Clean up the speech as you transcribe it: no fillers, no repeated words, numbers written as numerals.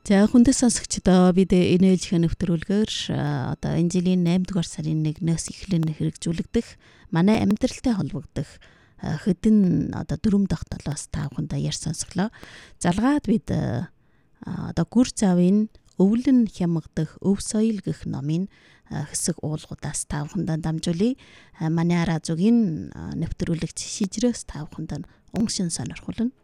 За хүндэт сонсогчдоо бид энэ ээлжийн нэвтрүүлгээр одоо энэ жилийн 8 дугаар сарын 1-ээс эхлэн хэрэгжүүлэгдэх манай амьдралтай холбогдох хэдэн одоо 4 дахь 7-оос 5 яар сонсглоо. Залгаад бид одоо гүр завын өвлөн хямгадах өв соёл гэх номын хэсэг уулгуудаас 5 дамжуулъя. Манай Аразугийн нэвтрүүлэгч шижрээс 5 уншин сонирхолно.